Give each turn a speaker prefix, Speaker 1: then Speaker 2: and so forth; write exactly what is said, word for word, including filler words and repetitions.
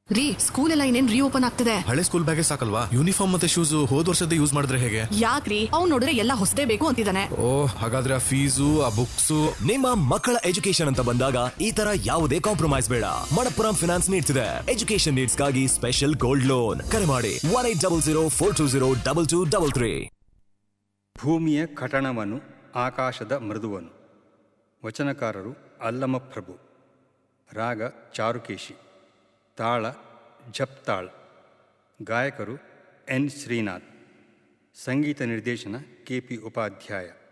Speaker 1: ರೀ, ಸ್ಕೂಲ್ ಎಲ್ಲ ಇನ್ನೇನ್ ರೀಓಪನ್ ಆಗ್ತದೆ.
Speaker 2: ಹಳೆ ಸ್ಕೂಲ್ ಬ್ಯಾಗೇ ಸಾಕಲ್ವಾ? ಯೂನಿಫಾರ್ಮ್ ಮತ್ತೆ ಶೂಸ್ ಹೋದ್ ವರ್ಷದ ಯೂಸ್ ಮಾಡಿದ್ರೆ ಹೇಗೆ?
Speaker 1: ಯಾಕ್ರಿ, ಅವ್ನು ನೋಡಿದ್ರೆ ಎಲ್ಲ ಹೊಸದೇ ಬೇಕು ಅಂತಿದ್ದಾನೆ.
Speaker 2: ಓ, ಹಾಗಾದ್ರೆ ಆ ಫೀಸು ಆ ಬುಕ್ಸು.
Speaker 3: ನಿಮ್ಮ ಮಕ್ಕಳ ಎಜುಕೇಶನ್ ಅಂತ ಬಂದಾಗ ಈ ತರ ಯಾವುದೇ ಕಾಂಪ್ರಮೈಸ್ ಬೇಡ. ಮಣಪ್ಪುರಂ ಫಿನಾನ್ಸ್ ನೀಡ್ತಿದೆ ಎಜುಕೇಶನ್ ನೀಡ್ಸ್ ಗಾಗಿ ಸ್ಪೆಷಲ್ ಗೋಲ್ಡ್ ಲೋನ್. ಕರೆ ಮಾಡಿ one eight double zero four two zero double two double three.
Speaker 4: ಭೂಮಿಯ ಕಟಣವನು, ಆಕಾಶದ ಮೃದುವನು. ವಚನಕಾರರು ಅಲ್ಲಮಪ್ರಭು. ರಾಗ ಚಾರುಕೇಶಿ. ತಾಳ ಜಪ್ತಾಳ್. ಗಾಯಕರು ಎನ್ ಶ್ರೀನಾಥ್. ಸಂಗೀತ ನಿರ್ದೇಶನ ಕೆ ಪಿ ಉಪಾಧ್ಯಾಯ.